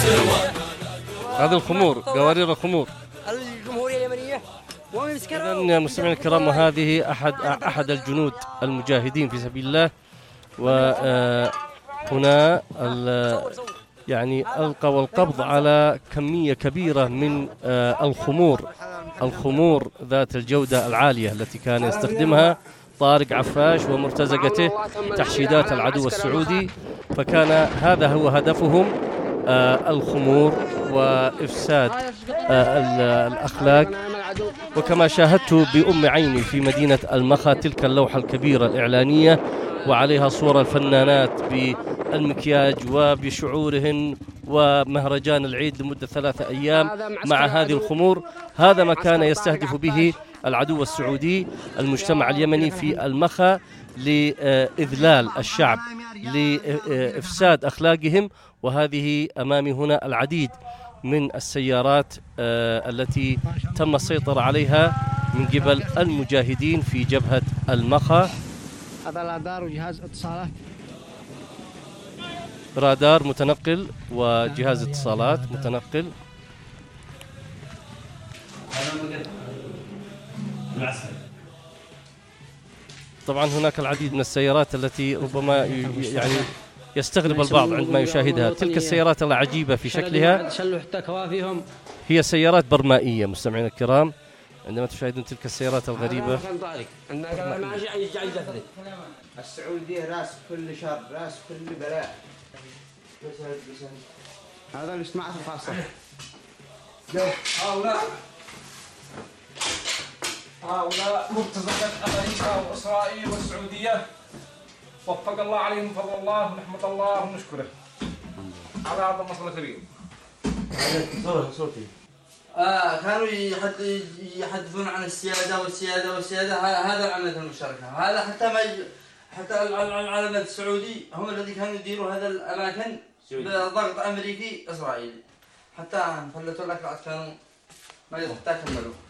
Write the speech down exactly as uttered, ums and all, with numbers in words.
هذه الخمور، قوارير الخمور. الجمهورية اليمنية. إذن مستمعينا الكرام، وهذه أحد أحد الجنود المجاهدين في سبيل الله. وهنا يعني ألقوا القبض على كمية كبيرة من الخمور الخمور ذات الجودة العالية التي كان يستخدمها طارق عفاش ومرتزقته تحشيدات العدو السعودي. فكان هذا هو هدفهم، الخمور وإفساد الأخلاق. وكما شاهدت بأم عيني في مدينة المخا تلك اللوحة الكبيرة الإعلانية وعليها صور الفنانات بالمكياج وبشعورهن ومهرجان العيد لمدة ثلاثة أيام مع هذه الخمور. هذا ما كان يستهدف به العدو السعودي المجتمع اليمني في المخا لإذلال الشعب، لإفساد أخلاقهم. وهذه أمامي هنا العديد من السيارات التي تم السيطرة عليها من قبل المجاهدين في جبهة المخا. هذا رادار وجهاز اتصالات، رادار متنقل وجهاز اتصالات متنقل. طبعا هناك العديد من السيارات التي ربما يعني يستغرب البعض عندما يشاهدها. تلك السيارات العجيبة في شكلها هي سيارات برمائية. مستمعينا الكرام، عندما تشاهدون تلك السيارات الغريبة، السعودية راس كل شر، راس كل بلاء. هذا الاجتماعات الخاصة. هؤلاء هؤلاء مرتزقة أمريكا وإسرائيل والسعودية، وفق الله عليهم فضل الله ونحمد الله ونشكره على هذا النصر الكبير. صوتي آه كانوا يحدثون عن السيادة والسيادة والسيادة. هذا العمل المشاركة، هذا حتى ما حتى العلم السعودي هم الذي كانوا يديروا هذا الأماكن بضغط أمريكي إسرائيلي، حتى فلتوا الأكل كانوا ما يستكملوا.